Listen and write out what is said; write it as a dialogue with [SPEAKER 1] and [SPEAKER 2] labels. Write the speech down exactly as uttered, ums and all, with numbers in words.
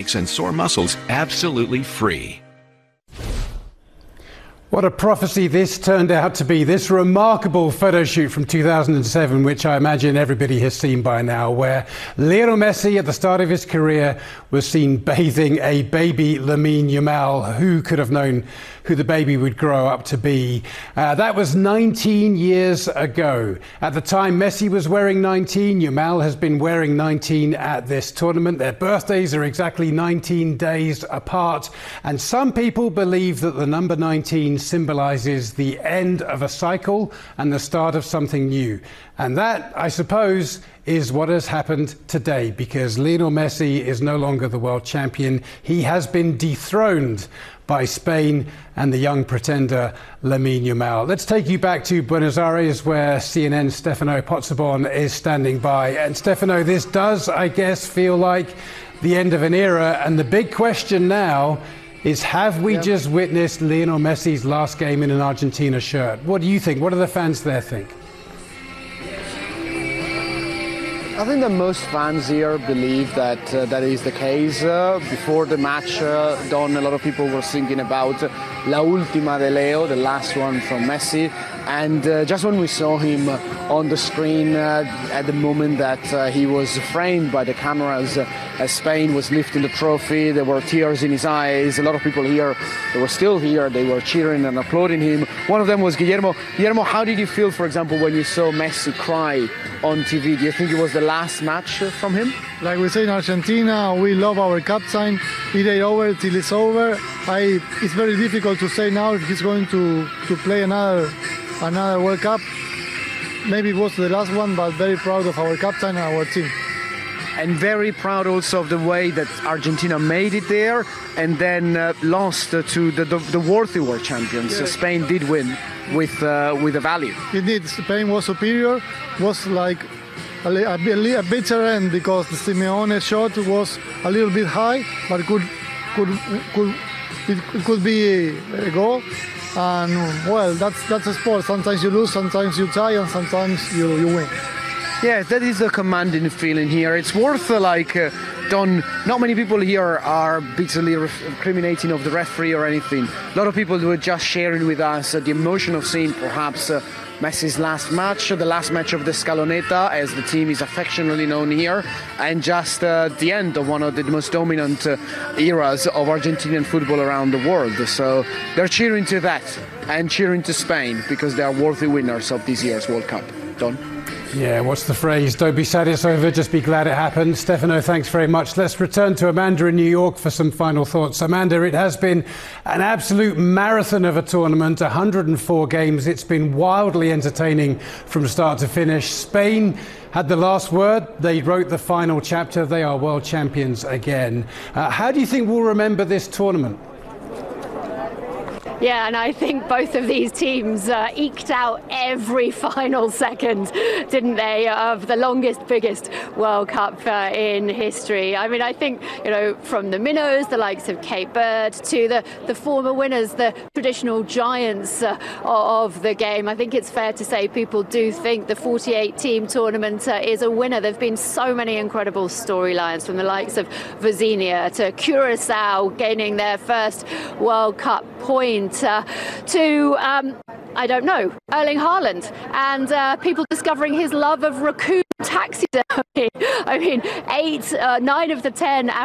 [SPEAKER 1] and sore muscles absolutely free.
[SPEAKER 2] What a prophecy this turned out to be, this remarkable photo shoot from two thousand seven, which I imagine everybody has seen by now, where Lionel Messi at the start of his career was seen bathing a baby Lamine Yamal. Who could have known who the baby would grow up to be? Uh, that was nineteen years ago. At the time Messi was wearing nineteen, Yamal has been wearing nineteen at this tournament. Their birthdays are exactly nineteen days apart, and some people believe that the number nineteen symbolizes the end of a cycle and the start of something new. And that, I suppose, is what has happened today, because Lionel Messi is no longer the world champion. He has been dethroned by Spain and the young pretender Lamine Yamal. Let's take you back to Buenos Aires, where C N N's Stefano Pozzebon is standing by. And Stefano, this does, I guess, feel like the end of an era. And the big question now is, have we yep. just witnessed Lionel Messi's last game in an Argentina shirt? What do you think? What do the fans there think?
[SPEAKER 3] I think that most fans here believe that uh, that is the case. Uh, before the match, uh, Don, a lot of people were thinking about La Última de Leo, the last one from Messi. And uh, just when we saw him uh, on the screen uh, at the moment that uh, he was framed by the cameras uh, as Spain was lifting the trophy, there were tears in his eyes. A lot of people here, they were still here, they were cheering and applauding him. One of them was Guillermo. Guillermo, how did you feel, for example, when you saw Messi cry on T V? Do you think it was the last match from him?
[SPEAKER 4] Like we say in Argentina, we love our captain. It ain't over till it's over. I, it's very difficult to say now if he's going to, to play another another World Cup. Maybe it was the last one, but very proud of our captain and our team.
[SPEAKER 3] And very proud also of the way that Argentina made it there and then uh, lost uh, to the, the, the worthy world champions. Yeah. So Spain did win with uh, with a value.
[SPEAKER 4] Indeed, Spain was superior, was like a, a, a better end, because the Simeone shot was a little bit high, but could could could it, it could be a goal. And well, that's that's a sport. Sometimes you lose, sometimes you tie, and sometimes you you win.
[SPEAKER 3] Yeah, that is the commanding feeling here. It's worth uh, like uh, Don. Not many people here are bitterly recriminating of the referee or anything. A lot of people were just sharing with us uh, the emotion of seeing perhaps uh, Messi's last match, the last match of the Scaloneta, as the team is affectionately known here, and just uh, the end of one of the most dominant uh, eras of Argentinian football around the world. So they're cheering to that and cheering to Spain because they are worthy winners of this year's World Cup. Don?
[SPEAKER 2] Yeah, what's the phrase? Don't be sad it's over, just be glad it happened. Stefano, thanks very much. Let's return to Amanda in New York for some final thoughts. Amanda, it has been an absolute marathon of a tournament, one hundred four games. It's been wildly entertaining from start to finish. Spain had the last word. They wrote the final chapter. They are world champions again. Uh, how do you think we'll remember this tournament?
[SPEAKER 5] Yeah, and I think both of these teams uh, eked out every final second, didn't they, of the longest, biggest World Cup uh, in history. I mean, I think, you know, from the minnows, the likes of Cape Verde, to the, the former winners, the traditional giants uh, of the game, I think it's fair to say people do think the forty-eight team tournament uh, is a winner. There have been so many incredible storylines, from the likes of Virginia to Curacao gaining their first World Cup point. Uh, to, um, I don't know, Erling Haaland, and uh, people discovering his love of raccoon taxidermy. I mean, eight, uh, nine of the ten